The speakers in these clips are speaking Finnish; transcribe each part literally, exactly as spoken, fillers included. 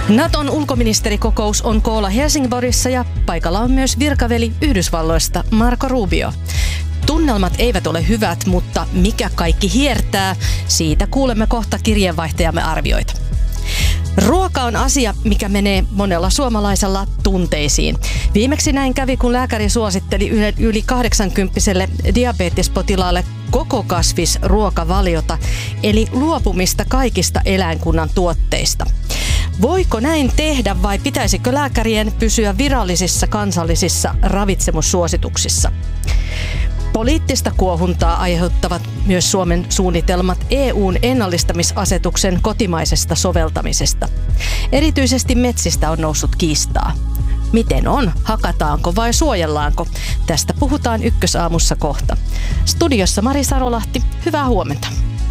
Naton ulkoministerikokous on koolla Helsingborissa ja paikalla on myös virkaveli Yhdysvalloista Marco Rubio. Tunnelmat eivät ole hyvät, mutta mikä kaikki hiertää, siitä kuulemme kohta kirjeenvaihtajamme arvioita. Ruoka on asia, mikä menee monella suomalaisella tunteisiin. Viimeksi näin kävi, kun lääkäri suositteli yli kahdeksankymppiselle diabetespotilaalle koko kasvisruokavaliota, eli luopumista kaikista eläinkunnan tuotteista. Voiko näin tehdä vai pitäisikö lääkärien pysyä virallisissa kansallisissa ravitsemussuosituksissa? Poliittista kuohuntaa aiheuttavat myös Suomen suunnitelmat E U:n ennallistamisasetuksen kotimaisesta soveltamisesta. Erityisesti metsistä on noussut kiistaa. Miten on? Hakataanko vai suojellaanko? Tästä puhutaan Ykkösaamussa kohta. Studiossa Mari Sarolahti, hyvää huomenta.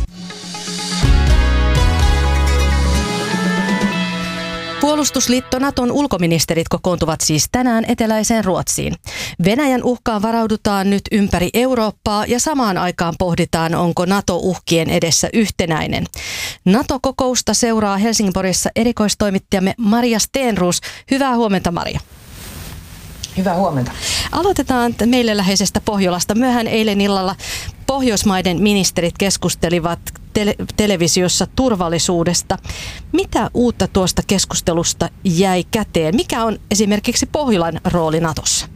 Puolustusliitto Naton ulkoministerit kokoontuvat siis tänään eteläiseen Ruotsiin. Venäjän uhkaan varaudutaan nyt ympäri Eurooppaa ja samaan aikaan pohditaan, onko Nato uhkien edessä yhtenäinen. NATO-kokousta seuraa Helsingborissa erikoistoimittajamme Maria Stenroos. Hyvää huomenta, Maria. Hyvää huomenta. Aloitetaan meille läheisestä Pohjolasta. Myöhään eilen illalla Pohjoismaiden ministerit keskustelivat tele- televisiossa turvallisuudesta. Mitä uutta tuosta keskustelusta jäi käteen? Mikä on esimerkiksi Pohjolan rooli Natossa?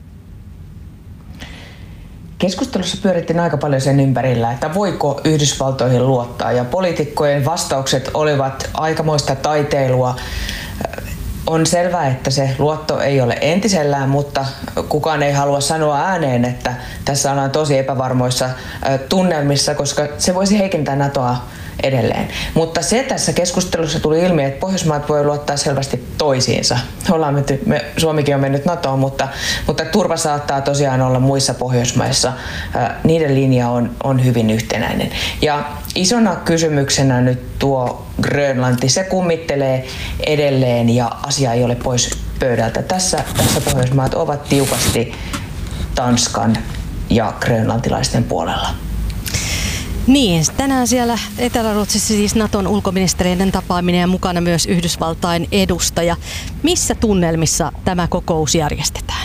Keskustelussa pyörittiin aika paljon sen ympärillä, että voiko Yhdysvaltoihin luottaa, ja poliitikkojen vastaukset olivat aikamoista taiteilua. On selvää, että se luotto ei ole entisellään, mutta kukaan ei halua sanoa ääneen, että tässä ollaan tosi epävarmoissa tunnelmissa, koska se voisi heikentää NATOa edelleen. Mutta se tässä keskustelussa tuli ilmi, että Pohjoismaat voi luottaa selvästi toisiinsa. Ollaan menty, me, Suomikin on mennyt NATOon, mutta, mutta turva saattaa tosiaan olla muissa Pohjoismaissa. Niiden linja on, on hyvin yhtenäinen. Ja isona kysymyksenä nyt tuo Grönlanti, se kummittelee edelleen ja asia ei ole pois pöydältä. Tässä, tässä Pohjoismaat ovat tiukasti Tanskan ja grönlantilaisten puolella. Niin, tänään siellä Etelä-Ruotsissa siis Naton ulkoministereiden tapaaminen ja mukana myös Yhdysvaltain edustaja. Missä tunnelmissa tämä kokous järjestetään?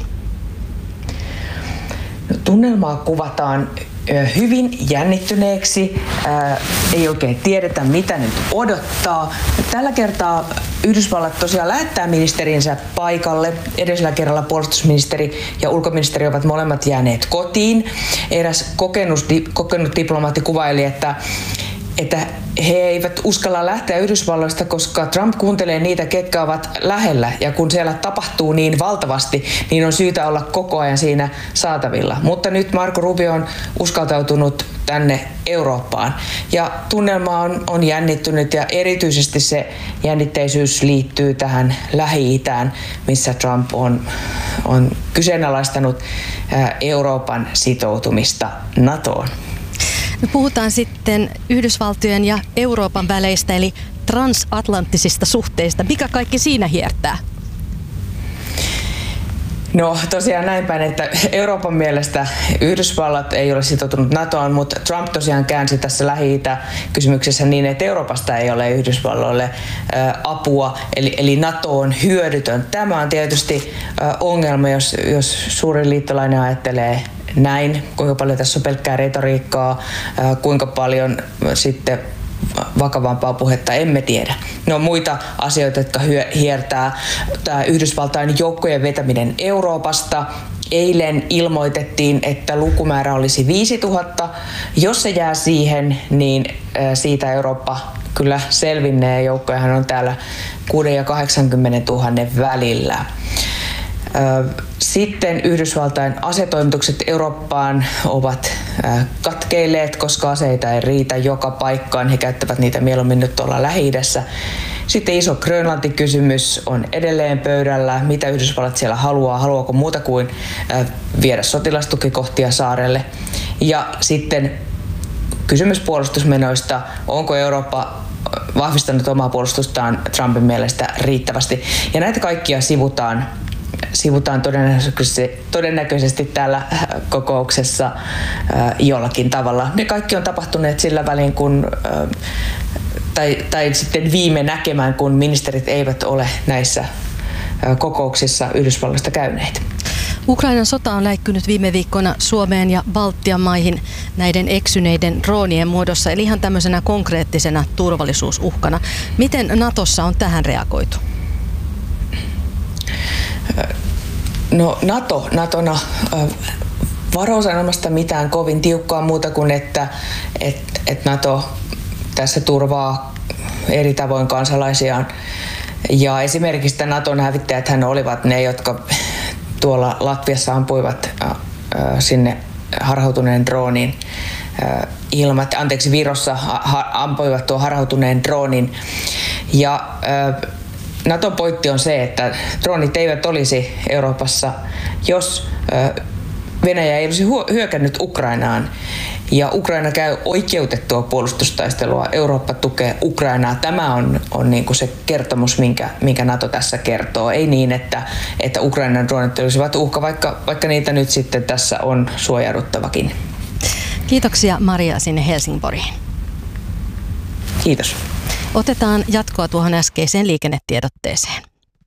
No, tunnelmaa kuvataan hyvin jännittyneeksi, ää, ei oikein tiedetä mitä nyt odottaa. Tällä kertaa Yhdysvallat tosiaan lähettää ministerinsä paikalle. Edellisellä kerralla puolustusministeri ja ulkoministeri ovat molemmat jääneet kotiin. Eräs kokenut, kokenut diplomaatti kuvaili, että että he eivät uskalla lähteä Yhdysvalloista, koska Trump kuuntelee niitä, ketkä ovat lähellä. Ja kun siellä tapahtuu niin valtavasti, niin on syytä olla koko ajan siinä saatavilla. Mutta nyt Marco Rubio on uskaltautunut tänne Eurooppaan. Ja tunnelma on, on jännittynyt ja erityisesti se jännitteisyys liittyy tähän Lähi-itään, missä Trump on, on kyseenalaistanut Euroopan sitoutumista NATOon. Me puhutaan sitten Yhdysvaltojen ja Euroopan väleistä, eli transatlanttisista suhteista. Mikä kaikki siinä hiertää? No tosiaan näin päin, että Euroopan mielestä Yhdysvallat ei ole sitoutunut NATOon, mutta Trump tosiaan käänsi tässä Lähi-itä-kysymyksessä niin, että Euroopasta ei ole Yhdysvalloille ä, apua, eli, eli NATO on hyödytön. Tämä on tietysti ä, ongelma, jos, jos suuri liittolainen ajattelee näin, kuinka paljon tässä on pelkkää retoriikkaa, ä, kuinka paljon sitten vakavampaa puhetta emme tiedä. Ne on muita asioita, jotka hiertää. Tämä Yhdysvaltain joukkojen vetäminen Euroopasta. Eilen ilmoitettiin, että lukumäärä olisi viisituhatta. Jos se jää siihen, niin siitä Eurooppa kyllä selvinnee. Joukkojahan on täällä kuusi ja kahdeksankymmentätuhatta välillä. Sitten Yhdysvaltain asetoimitukset Eurooppaan ovat katkeilleet, koska aseita ei riitä joka paikkaan. He käyttävät niitä mieluummin nyt tuolla Lähi-idässä. Sitten iso Grönlanti-kysymys on edelleen pöydällä. Mitä Yhdysvallat siellä haluaa? Haluaako muuta kuin viedä sotilastukikohtia saarelle? Ja sitten kysymys puolustusmenoista. Onko Eurooppa vahvistanut omaa puolustustaan Trumpin mielestä riittävästi? Ja näitä kaikkia sivutaan sivutaan todennäköisesti, todennäköisesti täällä kokouksessa äh, jollakin tavalla. Ne kaikki on tapahtuneet sillä välin, kun äh, tai, tai sitten viime näkemään, kun ministerit eivät ole näissä kokouksissa Yhdysvalloista käyneet. Ukrainan sota on läikkynyt viime viikkoina Suomeen ja Baltian maihin näiden eksyneiden droonien muodossa, eli ihan tämmöisenä konkreettisena turvallisuusuhkana. Miten Natossa on tähän reagoitu? No NATO, Natona varoo sanomasta mitään kovin tiukkaa muuta kuin, että et, et Nato tässä turvaa eri tavoin kansalaisiaan. Ja esimerkiksi Naton hävittäjäthän olivat ne, jotka tuolla Latviassa ampuivat äh, sinne harhautuneen droonin äh, ilmat, anteeksi Virossa ha, ampuivat tuon harhautuneen droonin. Ja äh, Naton pointti on se, että droonit eivät olisi Euroopassa, jos äh, Venäjä ei olisi hyökännyt Ukrainaan. Ja Ukraina käy oikeutettua puolustustaistelua. Eurooppa tukee Ukrainaa. Tämä on, on niin kuin se kertomus, minkä, minkä NATO tässä kertoo. Ei niin, että, että Ukrainan dronit olisivat uhka, vaikka, vaikka niitä nyt sitten tässä on suojauduttavakin. Kiitoksia Maria sinne Helsingborgiin. Kiitos. Otetaan jatkoa tuohon äskeiseen liikennetiedotteeseen.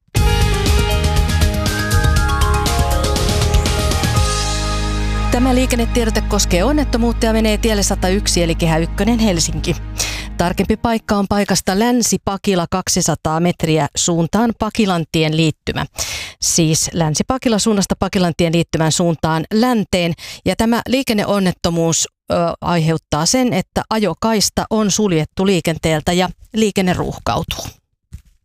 Tämä liikennetiedote koskee onnettomuutta ja menee tielle sata yksi eli Kehä yksi Helsinki. Tarkempi paikka on paikasta Länsi-Pakila kaksisataa metriä suuntaan Pakilantien liittymä. Siis Länsi-Pakila suunnasta Pakilantien liittymän suuntaan länteen. Ja tämä liikenneonnettomuus ö, aiheuttaa sen, että ajokaista on suljettu liikenteeltä ja liikenne ruuhkautuu.